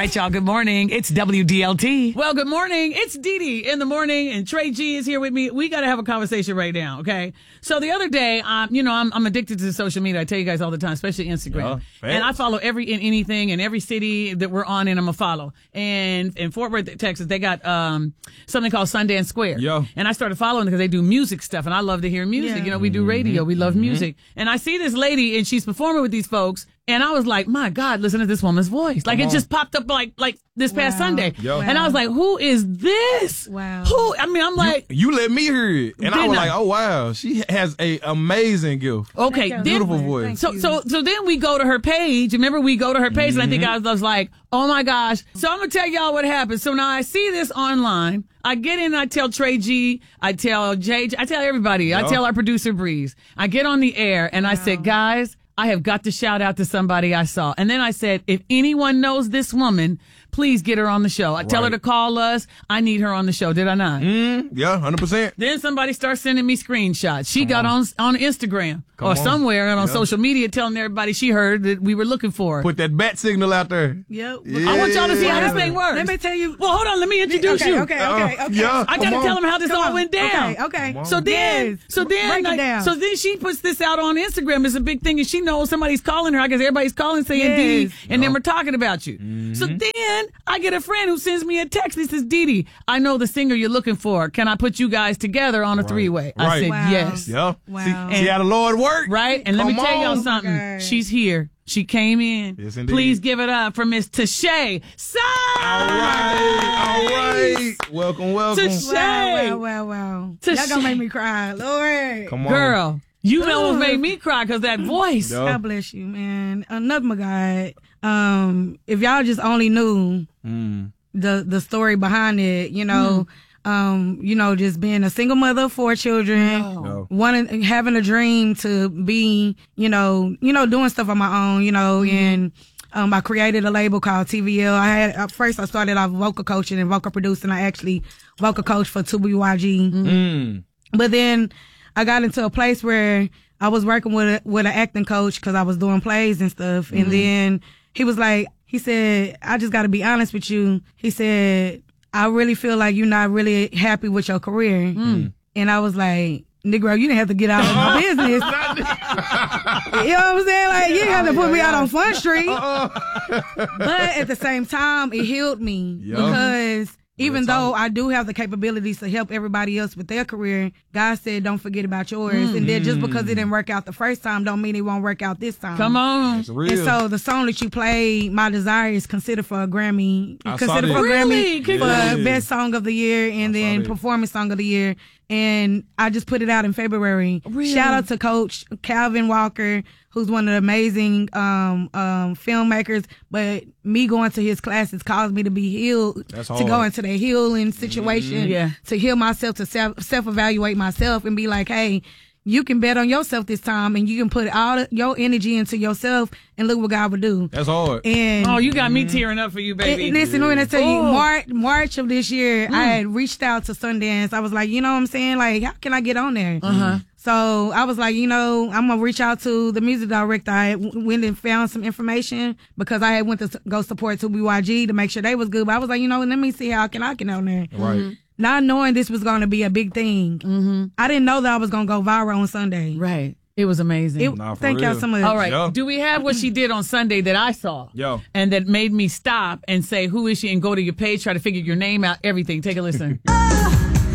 right, y'all. Good morning. It's WDLT. Well, good morning. It's Dee Dee in the morning, and Trey G is here with me. We got to have a conversation right now, okay? So the other day, I'm addicted to social media. I tell you guys all the time, especially Instagram. And I follow anything in every city that we're on, and I'm a follow. And in Fort Worth, Texas, they got something called Sundance Square. And I started following because they do music stuff, and I love to hear music. Yeah. You know, we do radio. We love music. And I see this lady, and she's performing with these folks. And I was like, my God, listen to this woman's voice. Like, it just popped up like this past Sunday. And I was like, who is this? Wow. Who? I mean, I'm like. You let me hear it. And I was like, oh, wow. She has a amazing gift. Okay. Beautiful voice. So then we go to her page. Remember, we go to her page, and I think I was like, oh, my gosh. So I'm going to tell y'all what happened. So now I see this online. I get in and I tell Trey G, I tell JJ, I tell everybody. I tell our producer, Breeze. I get on the air, and I said, guys, I have got to shout out to somebody I saw. And then I said, if anyone knows this woman, please get her on the show. I tell her to call us. I need her on the show. Did I not? Yeah, 100%. Then somebody starts sending me screenshots. She got on Instagram or somewhere on social media telling everybody she heard that we were looking for her. Put that bat signal out there. Yep. Yeah. I want y'all to see how this thing works. Let me tell you. Well, hold on. Let me introduce you. Okay. Yeah, I got to tell them how this all went down. Okay. So then break it down. So then she puts this out on Instagram. It's a big thing, and she knows somebody's calling her. I guess everybody's calling saying Dee, and then we're talking about you. So then I get a friend who sends me a text. He says, Dee Dee, I know the singer you're looking for. Can I put you guys together on a three-way? I said, yes. Yeah. Wow. See how the Lord worked. Right? And let me tell y'all Oh, something. God. She's here. She came in. Yes, indeed. Please give it up for Miss Tashay. All right. Welcome. Tashay. Wow. To Y'all gonna make me cry, Lord. Come on. Girl, you almost made me cry because that voice. Yeah. God bless you, man. Another my God. If y'all just only knew the story behind it, just being a single mother of 4 children, having a dream to be, doing stuff on my own, and I created a label called TVL. First I started off vocal coaching and vocal producing. I actually vocal coached for 2BYG. But then I got into a place where I was working with an acting coach because I was doing plays and stuff. And then he said, I just got to be honest with you. He said, I really feel like you're not really happy with your career. And I was like, Negro, you didn't have to get out of my business. You know what I'm saying? Like, you didn't have to put me out on Front Street. But at the same time, it healed me because even though I do have the capabilities to help everybody else with their career, God said, don't forget about yours. And then just because it didn't work out the first time don't mean it won't work out this time. Come on. It's real. And so the song that you played, My Desire, is considered for a Grammy. I Considered saw for a that. Grammy Yeah. for Best Song of the Year and then Performance Song of the Year. And I just put it out in February. Really? Shout out to Coach Calvin Walker, who's one of the amazing filmmakers. But me going to his classes caused me to be healed, That's to hard. go into the healing situation, to heal myself, to self-evaluate myself and be like, hey, you can bet on yourself this time and you can put all your energy into yourself and look what God will do. That's hard. And You got me tearing up for you, baby. and listen, let me tell you, March of this year, I had reached out to Sundance. I was like, you know what I'm saying? Like, how can I get on there? So I was like, I'm going to reach out to the music director. I went and found some information because I had went to go support 2BYG to make sure they was good. But I was like, let me see how I can on there. Right. Not knowing this was going to be a big thing. I didn't know that I was going to go viral on Sunday. Right. It was amazing. Thank y'all so much. All right. Yeah. Do we have what she did on Sunday that I saw? Yeah. And that made me stop and say, who is she? And go to your page, try to figure your name out, everything. Take a listen.